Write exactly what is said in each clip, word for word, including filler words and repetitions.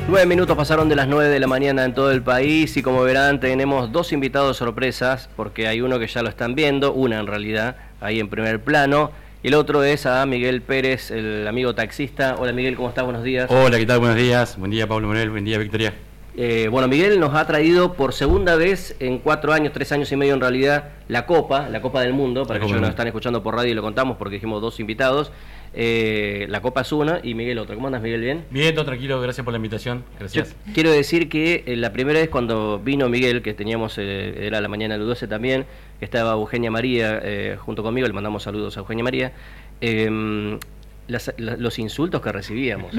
Nueve minutos pasaron de las nueve de la mañana en todo el país y como verán tenemos dos invitados sorpresas porque hay uno que ya lo están viendo, una en realidad, ahí en primer plano. Y el otro es a Miguel Pérez, el amigo taxista. Hola Miguel, ¿cómo estás? Buenos días. Hola, ¿qué tal? Buenos días. Buen día Pablo Manuel, buen día Victoria. Eh, bueno, Miguel nos ha traído por segunda vez en cuatro años, tres años y medio en realidad, la Copa, la Copa del Mundo, para aquellos que nos están escuchando por radio y lo contamos porque dijimos dos invitados. Eh, la Copa es una y Miguel otra. ¿Cómo andas, Miguel? ¿Bien? Bien, todo tranquilo, gracias por la invitación. Gracias. Yo quiero decir que eh, la primera vez cuando vino Miguel, que teníamos, eh, era la mañana del doce también, que estaba Eugenia María eh, junto conmigo, le mandamos saludos a Eugenia María, eh, las, la, los insultos que recibíamos.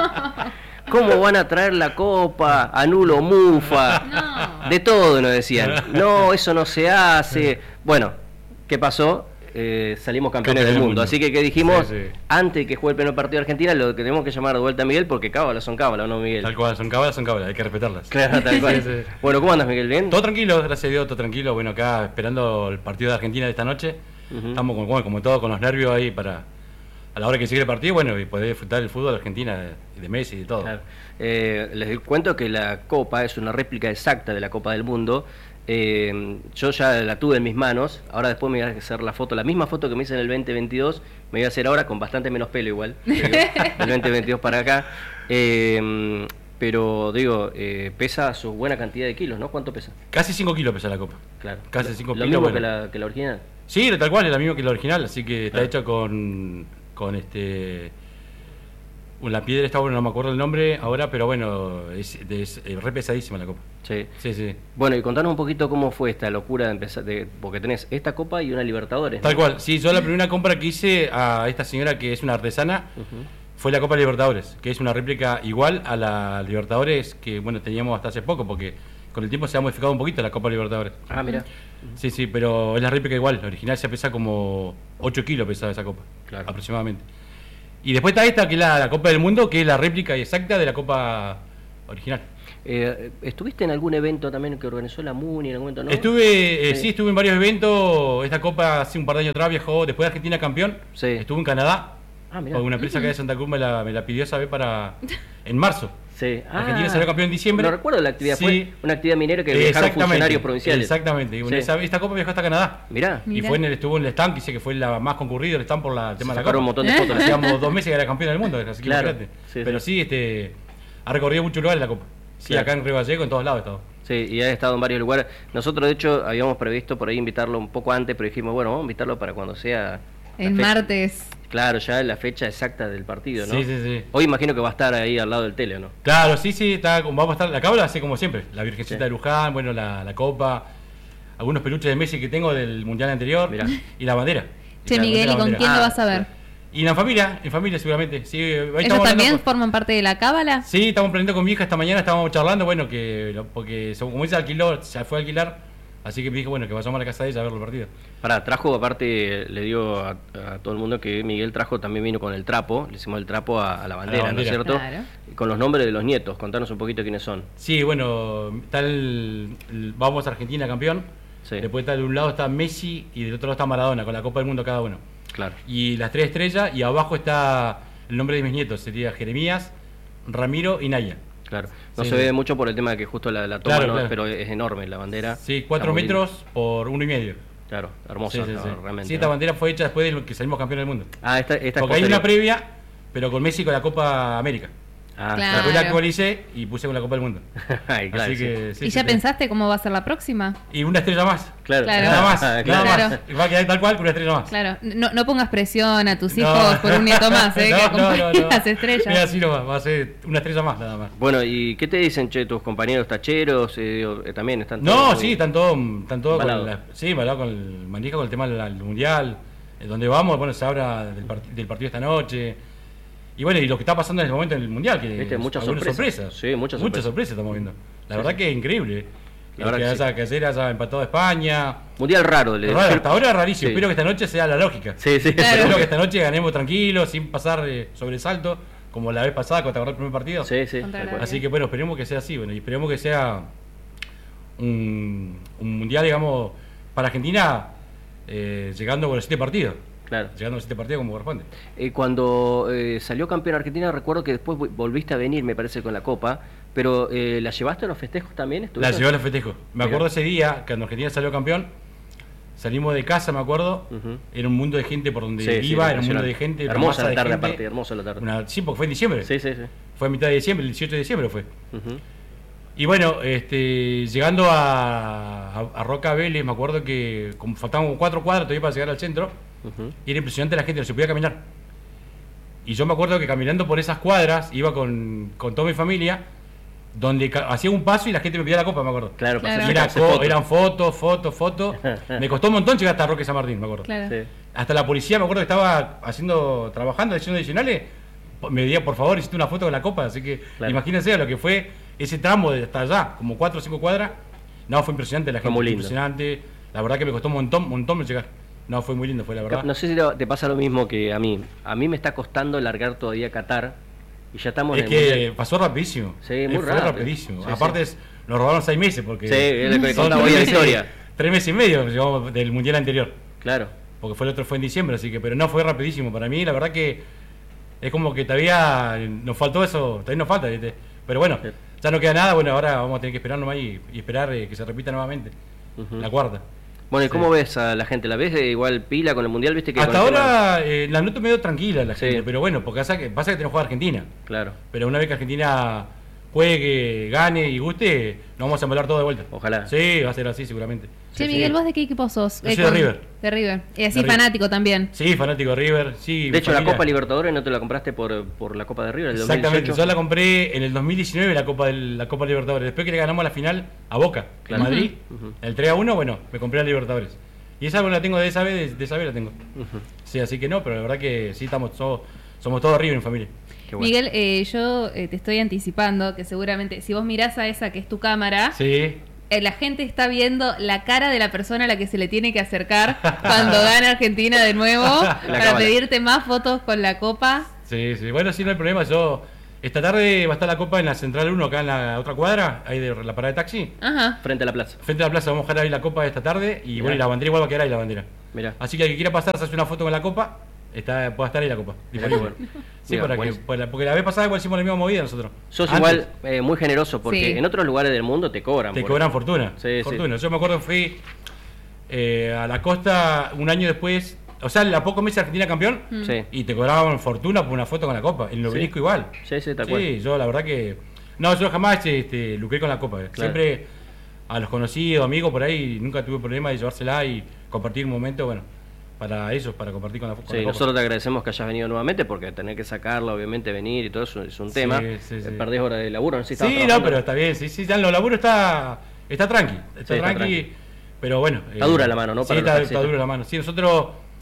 ¿Cómo van a traer la copa? Anulo, mufa, no. De todo nos decían. No, eso no se hace. Bueno, ¿qué pasó? Eh, salimos campeones del, del mundo. mundo. Así que, ¿qué dijimos? Sí, sí. Antes de que juegue el primer partido de Argentina, lo que tenemos que llamar de vuelta a Miguel, porque cábalas son cábalas, ¿no, Miguel? Tal cual, son cábalas, son cábalas, hay que respetarlas. Claro, tal cual. Sí, sí. Bueno, ¿cómo andas, Miguel? ¿Bien? Todo tranquilo, gracias a Dios, todo tranquilo. Bueno, acá esperando el partido de Argentina de esta noche. Uh-huh. Estamos como, bueno, como todos con los nervios ahí para a la hora que sigue el partido, bueno, y poder disfrutar del fútbol de Argentina, de, de Messi y de todo. Claro. Eh, les cuento que la Copa es una réplica exacta de la Copa del Mundo. Eh, yo ya la tuve en mis manos, ahora después me voy a hacer la foto, la misma foto que me hice en el veinte veintidós, me voy a hacer ahora con bastante menos pelo igual, del veinte veintidós para acá, eh, pero digo, eh, pesa su buena cantidad de kilos, ¿no? ¿Cuánto pesa? Casi cinco kilos pesa la copa. Claro. Casi cinco kilos. ¿Lo kilos, mismo bueno. que, la, que la original? Sí, tal cual, es la misma que la original, así que está claro. hecha con, con este... La piedra está bueno, no me acuerdo el nombre ahora, pero bueno, es, es, es re pesadísima la copa. Sí. Sí, sí. Bueno, y contanos un poquito cómo fue esta locura de empezar, de, porque tenés esta copa y una Libertadores, ¿no? Tal cual, sí, yo la primera compra que hice a esta señora que es una artesana uh-huh. fue la Copa Libertadores, que es una réplica igual a la Libertadores que, bueno, teníamos hasta hace poco, porque con el tiempo se ha modificado un poquito la Copa Libertadores. Ah, mira. Sí, sí, pero es la réplica igual, la original se pesa como ocho kilos pesaba esa copa, claro. aproximadamente. Y después está esta, que es la, la Copa del Mundo, que es la réplica exacta de la Copa original. Eh, ¿Estuviste en algún evento también que organizó la MUNI en algún momento, no? Estuve, eh, sí. sí, estuve en varios eventos. Esta Copa hace un par de años atrás viajó, después de Argentina campeón, sí. Estuve en Canadá. Ah, mirá. Una empresa uh-huh. que de Santa Cruz me la, me la pidió esa vez para en marzo. Sí. Argentina ah, salió campeón en diciembre. No recuerdo la actividad, sí. fue una actividad minera que viajaron funcionarios provinciales. Exactamente, y sí. esa, esta Copa viajó hasta Canadá. Mirá. Y Mirá. fue en el, estuvo en el stand, que dice que fue la más concurrida, el stand por la, el tema de la Copa. un montón de fotos. Hacíamos dos meses que era campeón del mundo, así que claro. sí, Pero sí, sí este, ha recorrido muchos lugares la Copa. Sí, claro. Acá en Río Gallego, en todos lados he estado. Sí, y ha estado en varios lugares. Nosotros, de hecho, habíamos previsto por ahí invitarlo un poco antes, pero dijimos, bueno, vamos a invitarlo para cuando sea... El martes. Claro, ya la fecha exacta del partido, ¿no? Sí, sí, sí. Hoy imagino que va a estar ahí al lado del tele, ¿no? Claro, sí, sí, está, vamos a estar... La cábala hace como siempre. La Virgencita sí. de Luján, bueno, la, la Copa, algunos peluches de Messi que tengo del Mundial anterior. Mirá. Y la bandera. Che, la Miguel, bandera, ¿y con quién ah, lo vas a ver? Y en familia, en familia seguramente. Sí, ¿ellos también con... forman parte de la cábala? Sí, estamos aprendiendo con mi hija esta mañana, estábamos charlando, bueno, que porque como ella alquiló, se fue a alquilar, así que me dijo, bueno, que vayamos a la casa de ella a ver los partidos. Pará, trajo, aparte, le digo a, a todo el mundo que Miguel trajo, también vino con el trapo, le hicimos el trapo a, a la bandera, la bandera. ¿No es cierto? Claro. Con los nombres de los nietos, contanos un poquito quiénes son. Sí, bueno, tal, vamos a Argentina campeón, sí. Después está de un lado está Messi y del otro lado está Maradona, con la Copa del Mundo cada uno. Claro. Y las tres estrellas, y abajo está el nombre de mis nietos, sería Jeremías, Ramiro y Naya. Claro, no sí, se ve mucho por el tema de que justo la, la toma, claro, ¿no? Claro. Pero es enorme la bandera. Sí, cuatro metros lindo. Por uno y medio. Claro, hermosa, sí, sí, sí. realmente. Sí, esta ¿no? bandera fue hecha después de que salimos campeones del mundo. Ah, esta, esta Porque hay una previa, pero con Messi con la Copa América. Ah, claro. Después la actualicé y puse con la Copa del Mundo. Ay, claro, Así que, sí, ¿Y sí, ya sí. pensaste cómo va a ser la próxima? Y una estrella más. Claro, claro. Nada más, claro. nada claro. más. Y va a quedar tal cual con una estrella más. Claro, no, no pongas presión a tus hijos no. por un nieto más, ¿eh? no, que no, no, no. las estrellas. Mira, así no va, va a ser una estrella más nada más. Bueno, ¿y qué te dicen, che, tus compañeros tacheros? Eh, eh, también están todos. No, muy... sí, están todos están todo con la, sí, balado con el manija con el tema del mundial. Donde vamos, bueno, se habla del, part del partido esta noche. Y bueno, y lo que está pasando en este momento en el Mundial, que ¿viste? Muchas sorpresas. sorpresas. Sí, muchas sorpresas. Muchas sorpresas estamos viendo. La sí, verdad sí. que es increíble. La verdad que, que, haya, sí. que ayer haya empatado a España. Mundial raro. Le raro hasta ahora es rarísimo. Sí. Espero que esta noche sea la lógica. Sí, sí. Claro. Espero que esta noche ganemos tranquilos, sin pasar eh, sobresalto, como la vez pasada cuando acordó el primer partido. Sí, sí. Así que bueno, esperemos que sea así. Bueno, y esperemos que sea un, un Mundial, digamos, para Argentina, eh, llegando con los siete partidos. Claro. Llegando a los siete partidos como corresponde. Eh, cuando eh, salió campeón Argentina, recuerdo que después volviste a venir, me parece, con la Copa, pero eh, ¿la llevaste a los festejos también? La llevé a los festejos. Me acuerdo ese día, cuando Argentina salió campeón, salimos de casa, me acuerdo, uh-huh. Era un mundo de gente por donde sí, iba, sí, era un mundo de gente. Hermosa la tarde gente, aparte, hermosa la tarde. Una, sí, porque fue en diciembre. Sí, sí, sí. Fue a mitad de diciembre, el dieciocho de diciembre fue. Uh-huh. Y bueno, este, llegando a, a, a Roca Vélez, me acuerdo que como faltaban cuatro cuadras todavía para llegar al centro, uh-huh. Y era impresionante la gente, no se podía caminar. Y yo me acuerdo que caminando por esas cuadras, iba con, con toda mi familia, donde ca- hacía un paso y la gente me pedía la copa, me acuerdo. Claro, claro. Era co- foto. Eran fotos, fotos, fotos. Me costó un montón llegar hasta Roque San Martín, me acuerdo. Claro. Sí. Hasta la policía, me acuerdo que estaba haciendo, trabajando, haciendo adicionales, me pedía, por favor, hiciste una foto con la copa. Así que claro. Imagínense lo que fue ese tramo de hasta allá, como cuatro o cinco cuadras. No, fue impresionante la gente, muy lindo. Impresionante. La verdad que me costó un montón, un montón llegar. No, fue muy lindo, fue la verdad. No sé si te pasa lo mismo que a mí. A mí me está costando largar todavía Qatar y ya estamos es en que el mundial. Pasó rapidísimo. Sí, muy fue rápido. rapidísimo. Sí, Aparte, sí. Nos robaron seis meses porque. Sí, es lo que son contaba hoy la historia. Tres meses y medio llevamos del mundial anterior. Claro. Porque fue el otro fue en diciembre, así que, pero no fue rapidísimo. Para mí, la verdad que es como que todavía nos faltó eso, todavía nos falta, ¿viste? Pero bueno, sí. Ya no queda nada, bueno, ahora vamos a tener que esperar nomás y, y esperar eh, que se repita nuevamente, uh-huh. La cuarta. Bueno, ¿y sí. cómo ves a la gente? ¿La ves igual pila con el mundial? ¿Viste que hasta con ahora tema... eh, la noto medio tranquila la gente, sí. Pero bueno, porque pasa que, pasa que tenemos que jugar a Argentina. Claro. Pero una vez que Argentina juegue, gane y guste, nos vamos a embalar todo de vuelta. Ojalá. Sí, va a ser así seguramente. Che, sí, Miguel, sí. ¿vos de qué equipo sos? Yo eh, soy de River. De River. Y así de River. fanático también. Sí, fanático de River. Sí, de hecho, familia. la Copa Libertadores no te la compraste por, por la Copa de River. El Exactamente, dos mil dieciocho. yo la compré en el dos mil diecinueve la Copa del, la Copa Libertadores. Después que le ganamos la final a Boca, claro. En Madrid, uh-huh. El tres a uno, bueno, me compré la Libertadores. Y esa la tengo de esa vez, de, de esa vez la tengo. Uh-huh. Sí, así que no, pero la verdad que sí, estamos todos, somos todos River en familia. Bueno. Miguel, eh, yo eh, te estoy anticipando que seguramente si vos mirás a esa que es tu cámara, sí. eh, la gente está viendo la cara de la persona a la que se le tiene que acercar cuando gana Argentina de nuevo para cámara. Pedirte más fotos con la copa. Sí, sí, bueno, sí, no hay problema. Yo esta tarde va a estar la copa en la Central uno, acá en la otra cuadra, ahí de la parada de taxi. Ajá. Frente a la plaza. Frente a la plaza, vamos a dejar ahí la copa esta tarde y Mirá. Bueno, y la bandera igual va a quedar ahí la bandera. Mirá. Así que el que quiera pasar, se hace una foto con la copa. Está, puede estar ahí la copa. Bueno. Sí, Mira, para que, porque la vez pasada igual hicimos la misma movida nosotros. Sos Antes. Igual eh, muy generoso porque sí. En otros lugares del mundo te cobran. Te cobran fortuna. Sí, fortuna. Sí. Yo me acuerdo que fui eh, a la costa un año después, o sea, a pocos meses Argentina campeón, sí. Y te cobraban fortuna por una foto con la copa. En el obelisco sí. Igual. Sí, sí, tal sí, cual. Yo la verdad que... No, yo jamás este, lucré con la copa. Claro. Siempre a los conocidos, amigos por ahí, nunca tuve problema de llevársela y compartir un momento, bueno... Para ellos, para compartir con la, con sí, la copa. Nosotros te agradecemos que hayas venido nuevamente porque tener que sacarla, obviamente venir y todo eso es un sí, tema. Sí, sí. Perdés horas de laburo, no sé si Sí, no, pero está bien, sí, sí, ya el laburo está está tranqui, está, sí, tranqui, está tranqui, pero bueno. Está eh, dura la mano, ¿no? Sí, está, está dura la mano. Sí, nosotros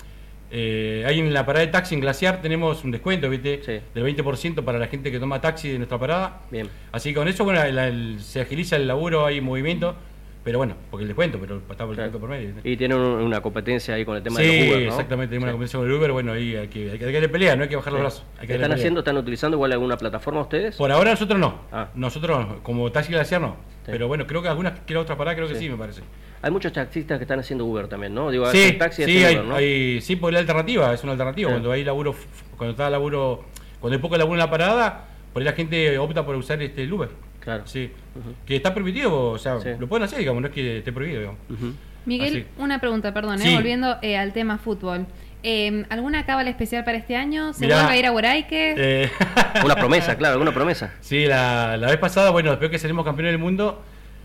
eh, ahí en la parada de taxi en Glaciar tenemos un descuento, ¿viste? Sí. Del veinte por ciento para la gente que toma taxi de nuestra parada. Bien. Así que con eso, bueno, el, el, se agiliza el laburo, hay movimiento. Pero bueno, porque el descuento, pero está por el descuento por medio. Y tienen un, una competencia ahí con el tema sí, de los Uber, ¿no? Exactamente, tenemos sí. una competencia con el Uber, bueno, ahí hay que, hay que, hay que darle pelea, no hay que bajar sí. los brazos. Hay que ¿Están haciendo, están utilizando igual alguna plataforma ustedes? Por ahora nosotros no, ah. nosotros como Taxi Glaciar no, sí. Pero bueno, creo que algunas, que la otra parada creo que sí. sí, me parece. Hay muchos taxistas que están haciendo Uber también, ¿no? Digo, sí, taxi sí, hay, Uber, ¿no? hay, sí, por la alternativa, es una alternativa, sí. Cuando hay laburo, cuando está laburo, cuando hay poco laburo en la parada, por ahí la gente opta por usar este el Uber. Claro. Sí, uh-huh. Que está permitido, o sea, sí. Lo pueden hacer, digamos, no es que esté prohibido, digamos. Uh-huh. Miguel, Así. Una pregunta, perdón, sí. eh, volviendo eh, al tema fútbol. Eh, ¿Alguna cábala especial para este año? ¿Se Mirá, vuelve a ir a Boraique? Eh, una promesa, claro, alguna promesa. Sí, la, la vez pasada, bueno, después que salimos campeones del mundo,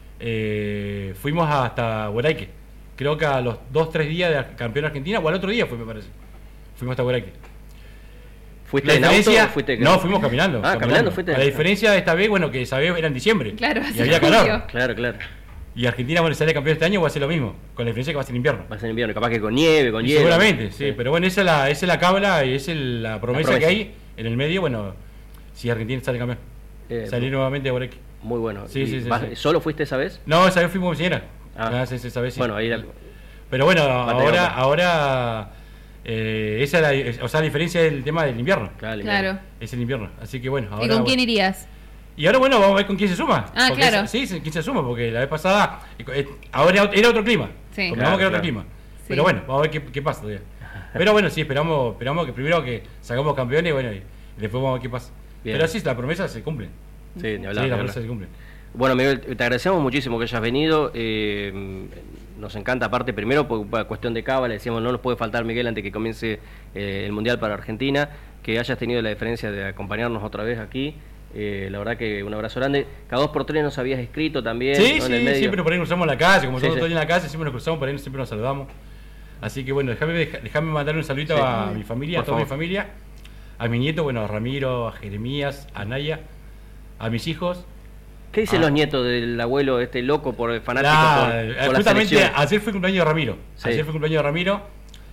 eh, fuimos hasta Boraique. Creo que a los dos, tres días de campeón Argentina, o al otro día fue, me parece. Fuimos hasta Boraique. ¿Fuiste en auto o fuiste? No, fuimos caminando. Ah, caminando, caminando fuiste. A la diferencia de esta vez, bueno, que esa vez era en diciembre. Claro, y había calor. Claro, claro. Y Argentina, bueno, sale campeón este año, va a ser lo mismo, con la diferencia que va a ser invierno. Va a ser invierno, capaz que con nieve, con hielo. Seguramente, sí, sí, pero bueno, esa es la, esa es la cábala y esa es la promesa, la promesa que hay en el medio, bueno, si Argentina sale campeón. Eh, Salir nuevamente a Boraique. Muy bueno. Sí, sí, sí, vas, sí. ¿Solo fuiste esa vez? No, esa vez fuimos con mi señora. Ah, ah sí, esa vez sí. Bueno, ahí la... Pero bueno, ahora, ahora eh, esa es la, o sea, la diferencia del tema del invierno. Claro, el invierno. Claro. Es el invierno, así que bueno. Ahora, ¿Y con quién bueno. irías? Y ahora bueno, vamos a ver con quién se suma. Ah, porque claro. Es, sí, quién se suma, porque la vez pasada, ahora era otro clima. Sí. Porque claro, vamos a quedar claro. otro clima. Sí. Pero bueno, vamos a ver qué, qué pasa todavía. Pero bueno, sí, esperamos, esperamos que primero que sacamos campeones, bueno, y después vamos a ver qué pasa. Bien. Pero sí, las promesas se cumplen. Sí, ni hablar, Sí, ni las hablar. promesas se cumplen. Bueno, Miguel, te agradecemos muchísimo que hayas venido. Eh, nos encanta, aparte, primero por por cuestión de cábala, decíamos, no nos puede faltar Miguel antes que comience eh, el Mundial para Argentina, que hayas tenido la diferencia de acompañarnos otra vez aquí. Eh, la verdad que un abrazo grande. Cada dos por tres nos habías escrito también. Sí, ¿no? sí, en el medio. siempre por ahí nos cruzamos en la calle, como Sí, todos sí. estoy en la calle, siempre nos cruzamos, por ahí siempre nos saludamos. Así que bueno, déjame, déjame mandar un saludito Sí. a mi familia, Por a toda mi favor. familia, a mi nieto, bueno, a Ramiro, a Jeremías, a Naya, a mis hijos. ¿Qué dicen Ah. los nietos del abuelo este loco por el fanático La- por, por la justamente selección? ayer fue cumpleaños de Ramiro. Sí. Ayer fue cumpleaños de Ramiro.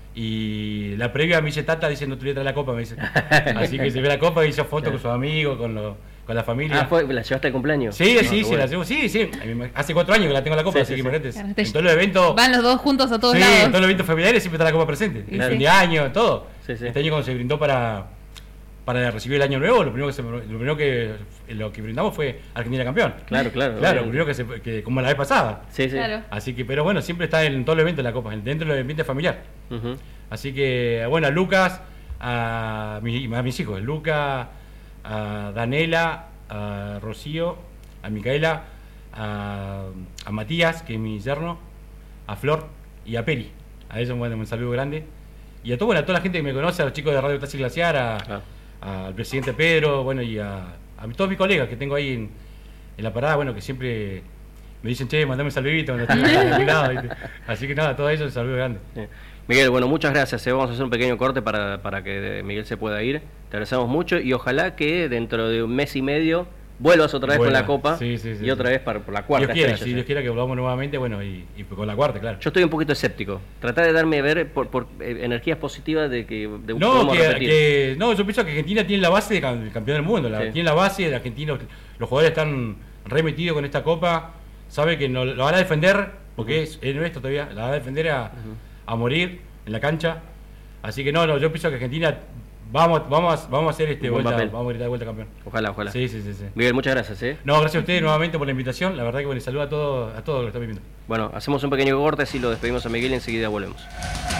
Y la previa me dice Tata, dice no te voy a traer la copa, me dice. Así que se ve la copa y hizo fotos con sus amigos, con, lo- con la familia. Ah, fue, ¿la llevaste al cumpleaños? Sí, Ah, sí, qué sí, bueno. la llevo, sí, sí. Hace cuatro años que la tengo la copa, Sí, así sí, que sí. imagínate. Claro, te- En todos los eventos. Van los dos juntos a todos Sí, lados. en todos los eventos familiares siempre está la copa presente. El Claro. fin de año, todo. Sí, sí. Este año cuando se brindó para, para recibir el año nuevo, lo primero que se, lo primero que lo que brindamos fue Argentina campeón. Claro, claro. Claro, lo obviamente. primero que, se, que como la vez pasada. Sí, sí. Claro. Así que, pero bueno, siempre está en todos los eventos la copa, dentro del ambiente familiar. Ujú. Así que, bueno, a Lucas, a, mi- a mis hijos, Lucas, a Danela, a Rocío, a Micaela, a, a Matías, que es mi yerno, a Flor y a Peri. A ellos bueno, un saludo grande. Y a, todo, bueno, a toda la gente que me conoce, a los chicos de Radio Taxi Glaciar, a- Ah. al presidente Pedro, bueno, y a, a todos mis colegas que tengo ahí en, en la parada, bueno, que siempre me dicen, che, mandame un saludito cuando estoy en algún lado, ¿viste? Así que nada, a todos ellos un saludo grande. Sí. Miguel, bueno, muchas gracias. eh. Vamos a hacer un pequeño corte para, para que Miguel se pueda ir. Te agradecemos mucho y ojalá que dentro de un mes y medio vuelvas otra vez Vuelva. con la copa Sí, sí, sí, y otra sí. vez para, por la cuarta Dios quiera, estrella, si sí. Dios quiera que volvamos nuevamente, bueno, y, y con la cuarta, claro. Yo estoy un poquito escéptico. Tratar de darme a ver por, por eh, energías positivas de que de No, podemos que, repetir. que- no, yo pienso que Argentina tiene la base de cam- del campeón del mundo, la, Sí. tiene la base, de Argentina, los jugadores están remetidos con esta copa, sabe que no, lo van a defender, porque es, es nuestro todavía, la van a defender a, a morir en la cancha, así que no, no, yo pienso que Argentina vamos, vamos, a- vamos a hacer este Un buen vuelta, papel. vamos a gritar de vuelta campeón. Ojalá, ojalá. Sí, sí, sí, sí. Miguel, muchas gracias. ¿eh? No, gracias a ustedes nuevamente por la invitación, la verdad que bueno, saludo a todos, a todos los que están viviendo. Bueno, hacemos un pequeño corte, así lo despedimos a Miguel y enseguida volvemos.